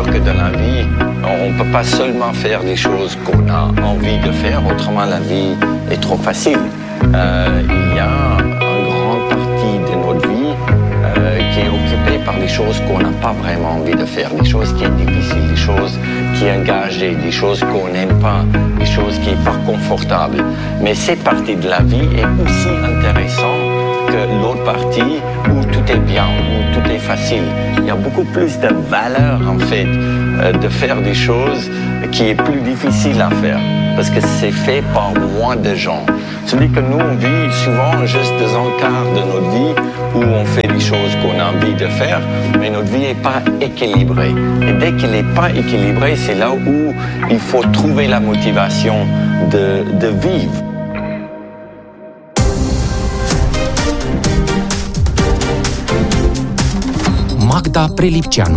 sûr que dans la vie, on ne peut pas seulement faire des choses qu'on a envie de faire, autrement la vie est trop facile. Il y a une grande partie de notre vie qui est occupée par des choses qu'on n'a pas vraiment envie de faire, des choses qui sont difficiles, des choses qui sont engagées, des choses qu'on n'aime pas, des choses qui ne sont pas confortables. Mais cette partie de la vie est aussi intéressante que l'autre partie où tout est bien, où tout est facile. Il y a beaucoup plus de valeur en fait de faire des choses qui est plus difficile à faire parce que c'est fait par moins de gens. C'est-à-dire que nous on vit souvent juste des encarts de notre vie où on fait des choses qu'on a envie de faire, mais notre vie n'est pas équilibrée. Et dès qu'elle n'est pas équilibrée, c'est là où il faut trouver la motivation de vivre. Magda Prelipceanu.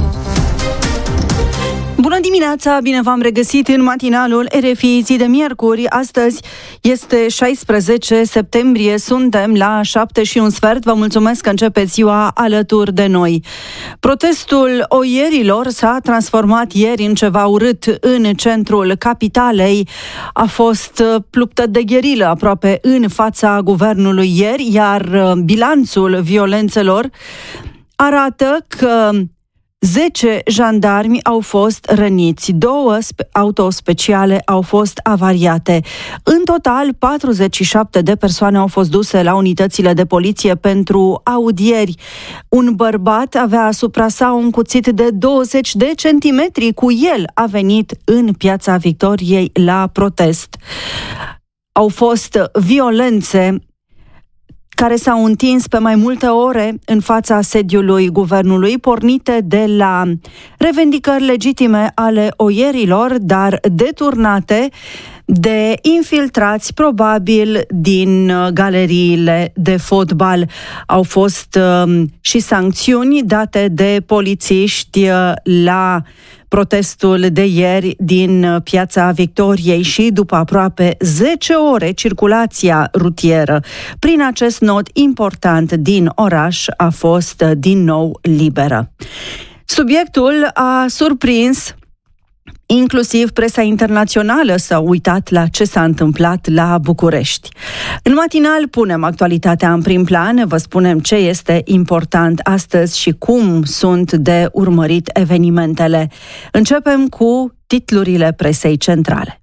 Bună dimineața, bine v-am regăsit în matinalul RFI zi de miercuri. Astăzi este 16 septembrie, suntem la 7:15. Vă mulțumesc că începeți ziua alături de noi. Protestul oierilor s-a transformat ieri în ceva urât în centrul capitalei. A fost luptă de gherilă aproape în fața guvernului ieri, iar bilanțul violențelor arată că 10 jandarmi au fost răniți, 2 autospeciale au fost avariate. În total, 47 de persoane au fost duse la unitățile de poliție pentru audieri. Un bărbat avea asupra sa un cuțit de 20 de centimetri. Cu el a venit în Piața Victoriei la protest. Au fost violențe care s-au întins pe mai multe ore în fața sediului guvernului, pornite de la revendicări legitime ale oierilor, dar deturnate de infiltrați, probabil din galeriile de fotbal. Au fost și sancțiuni date de polițiști la protestul de ieri din Piața Victoriei și după aproape 10 ore circulația rutieră prin acest nod important din oraș a fost din nou liberă. Subiectul a surprins inclusiv presa internațională. S-a uitat la ce s-a întâmplat la București. În matinal punem actualitatea în prim plan, vă spunem ce este important astăzi și cum sunt de urmărit evenimentele. Începem cu titlurile presei centrale.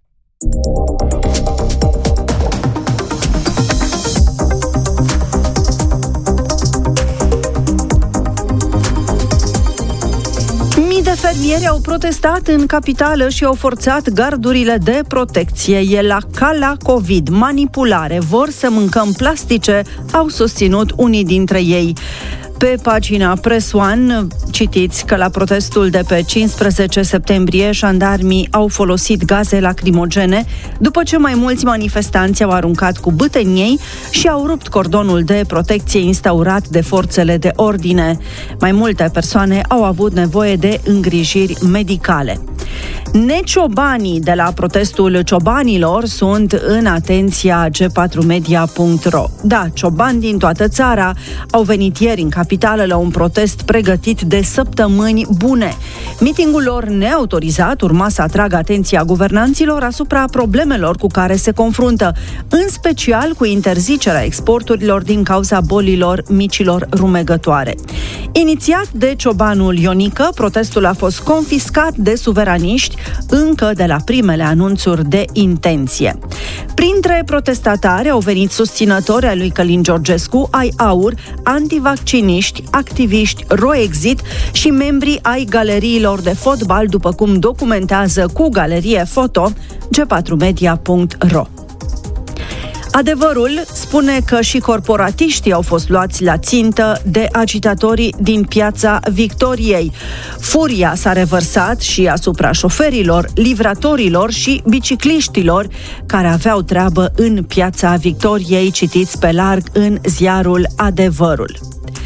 Fermieri au protestat în capitală și au forțat gardurile de protecție. E la ca la COVID, manipulare, vor să mâncăm plastice, au susținut unii dintre ei. Pe pagina Press One citiți că la protestul de pe 15 septembrie jandarmii au folosit gaze lacrimogene după ce mai mulți manifestanți au aruncat cu bâteniei și au rupt cordonul de protecție instaurat de forțele de ordine. Mai multe persoane au avut nevoie de îngrijiri medicale. Neciobanii de la protestul ciobanilor sunt în atenția g4media.ro. Da, ciobani din toată țara au venit ieri în capitală la un protest pregătit de săptămâni bune. Mitingul lor neautorizat urma să atragă atenția guvernanților asupra problemelor cu care se confruntă, în special cu interzicerea exporturilor din cauza bolilor micilor rumegătoare. Inițiat de ciobanul Ionică, protestul a fost confiscat de suveraniști încă de la primele anunțuri de intenție. Printre protestatari au venit susținători ai lui Călin Georgescu, ai AUR, antivacciniști, activiști Roexit și membrii ai galeriilor de fotbal, după cum documentează cu galerie foto g4media.ro. Adevărul spune că și corporatiștii au fost luați la țintă de agitatorii din Piața Victoriei. Furia s-a revărsat și asupra șoferilor, livratorilor și bicicliștilor care aveau treabă în Piața Victoriei, citiți pe larg în ziarul Adevărul.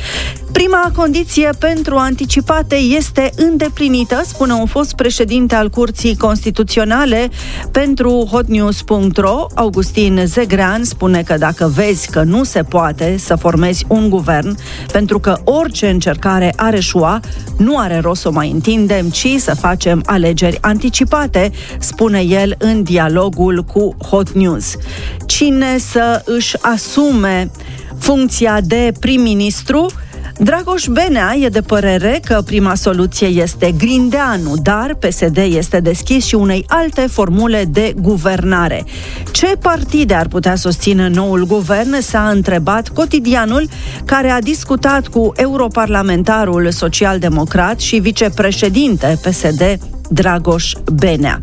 Prima condiție pentru anticipate este îndeplinită, spune un fost președinte al Curții Constituționale pentru hotnews.ro. Augustin Zegrean spune că dacă vezi că nu se poate să formezi un guvern, pentru că orice încercare are eșua, nu are rost să o mai întindem, ci să facem alegeri anticipate, spune el în dialogul cu Hot News. Cine să își asume funcția de prim-ministru? Dragoș Benea e de părere că prima soluție este Grindeanu, dar PSD este deschis și unei alte formule de guvernare. Ce partide ar putea susține noul guvern, s-a întrebat Cotidianul, care a discutat cu europarlamentarul social-democrat și vicepreședinte PSD Dragoș Benea.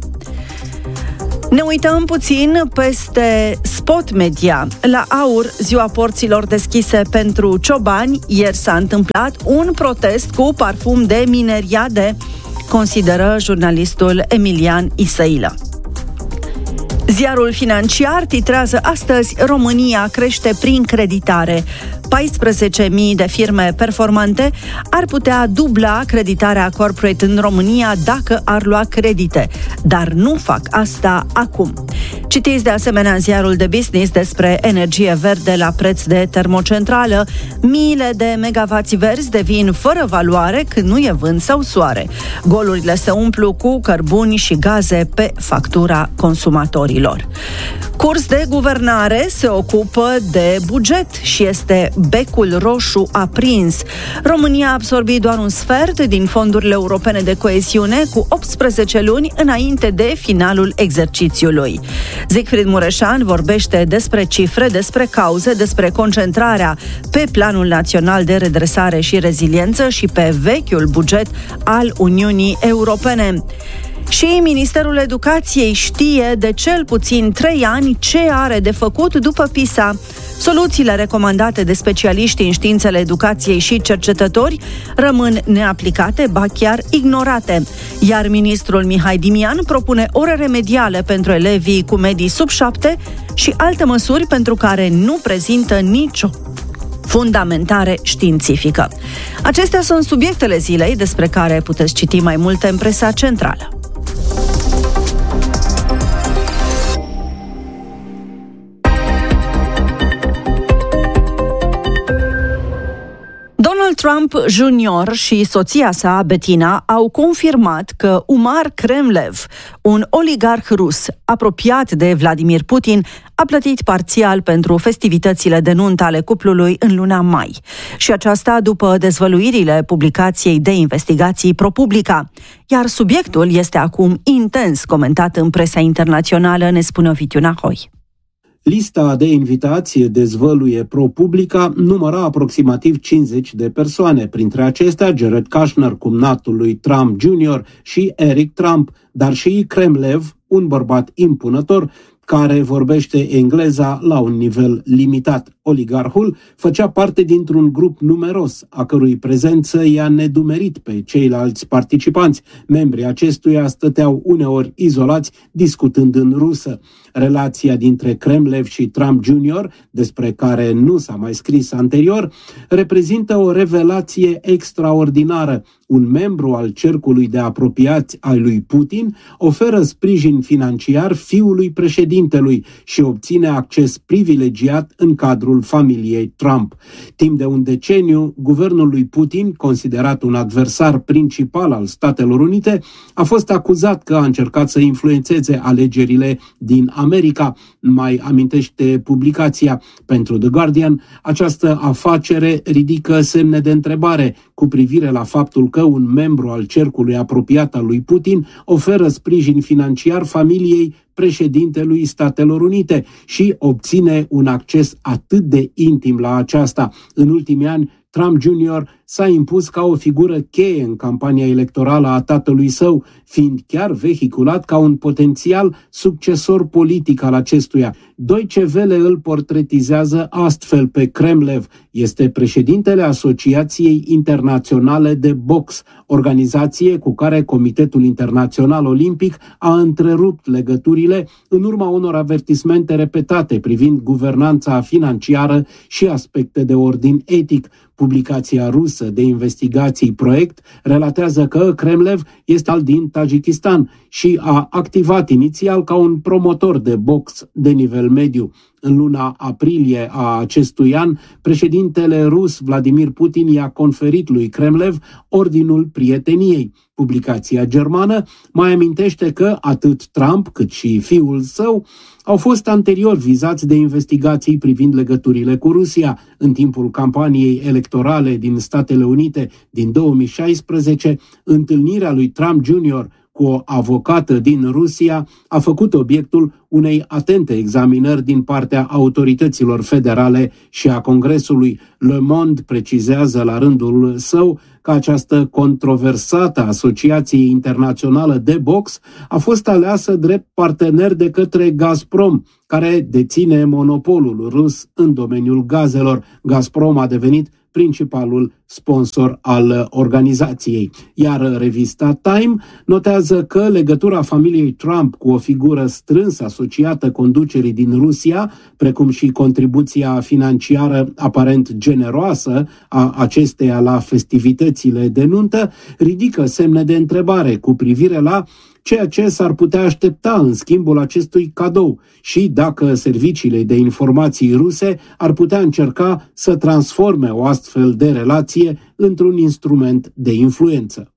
Ne uităm puțin peste Spot Media. La Aur, ziua porților deschise pentru ciobani, ieri s-a întâmplat un protest cu parfum de mineriade, consideră jurnalistul Emilian Isăilă. Ziarul Financiar titrează astăzi: România crește prin creditare. 14.000 de firme performante ar putea dubla creditarea corporate în România dacă ar lua credite, dar nu fac asta acum. Citiți de asemenea ziarul de business despre energie verde la preț de termocentrală. Miile de megavați verzi devin fără valoare când nu e vânt sau soare. Golurile se umplu cu cărbuni și gaze pe factura consumatorilor. Curs de guvernare se ocupă de buget și este becul roșu aprins. România a absorbit doar un sfert din fondurile europene de coeziune cu 18 luni înainte de finalul exercițiului. Siegfried Mureșan vorbește despre cifre, despre cauze, despre concentrarea pe Planul Național de Redresare și Reziliență și pe vechiul buget al Uniunii Europene. Și Ministerul Educației știe de cel puțin 3 ani ce are de făcut după PISA. Soluțiile recomandate de specialiști în științele educației și cercetători rămân neaplicate, ba chiar ignorate. Iar ministrul Mihai Dimian propune ore remediale pentru elevii cu medii sub 7 și alte măsuri pentru care nu prezintă nicio fundamentare științifică. Acestea sunt subiectele zilei despre care puteți citi mai multe în presa centrală. Donald Trump Jr. și soția sa, Bettina, au confirmat că Umar Kremlev, un oligarh rus apropiat de Vladimir Putin, a plătit parțial pentru festivitățile de nuntă ale cuplului în luna mai. Și aceasta după dezvăluirile publicației de investigații ProPublica. Iar subiectul este acum intens comentat în presa internațională, ne spune Ovidiu Nahoi. Lista de invitați, dezvăluie ProPublica, număra aproximativ 50 de persoane, printre acestea Jared Kushner, cumnatul lui Trump Jr. și Eric Trump, dar și Kremlev, un bărbat impunător care vorbește engleza la un nivel limitat. Oligarhul făcea parte dintr-un grup numeros, a cărui prezență i-a nedumerit pe ceilalți participanți. Membrii acestuia stăteau uneori izolați, discutând în rusă. Relația dintre Kremlev și Trump Jr., despre care nu s-a mai scris anterior, reprezintă o revelație extraordinară. Un membru al cercului de apropiați al lui Putin oferă sprijin financiar fiului președintelui și obține acces privilegiat în cadrul familiei Trump. Timp de un deceniu, guvernul lui Putin, considerat un adversar principal al Statelor Unite, a fost acuzat că a încercat să influențeze alegerile din America. Mai amintește publicația. Pentru The Guardian, această afacere ridică semne de întrebare cu privire la faptul că un membru al cercului apropiat al lui Putin oferă sprijin financiar familiei președintelui Statelor Unite și obține un acces atât de intim la aceasta. În ultimii ani, Trump Jr. s-a impus ca o figură cheie în campania electorală a tatălui său, fiind chiar vehiculat ca un potențial succesor politic al acestuia. Deutsche Welle îl portretizează astfel pe Kremlev. Este președintele Asociației Internaționale de Box, organizație cu care Comitetul Internațional Olimpic a întrerupt legăturile în urma unor avertismente repetate privind guvernanța financiară și aspecte de ordin etic. Publicația rusă de investigații Proiect relatează că Kremlev este din Tajikistan și a activat inițial ca un promotor de box de nivel mediu. În luna aprilie a acestui an, președintele rus Vladimir Putin i-a conferit lui Kremlev Ordinul Prieteniei. Publicația germană mai amintește că atât Trump cât și fiul său au fost anterior vizați de investigații privind legăturile cu Rusia. În timpul campaniei electorale din Statele Unite din 2016, întâlnirea lui Trump Jr. cu o avocată din Rusia a făcut obiectul unei atente examinări din partea autorităților federale și a Congresului. Le Monde precizează la rândul său că această controversată Asociație Internațională de Box a fost aleasă drept partener de către Gazprom, care deține monopolul rus în domeniul gazelor. Gazprom a devenit principalul sponsor al organizației. Iar revista Time notează că legătura familiei Trump cu o figură strâns asociată conducerii din Rusia, precum și contribuția financiară aparent generoasă a acesteia la festivitățile de nuntă, ridică semne de întrebare cu privire la ceea ce s-ar putea aștepta în schimbul acestui cadou și dacă serviciile de informații ruse ar putea încerca să transforme o astfel de relație într-un instrument de influență.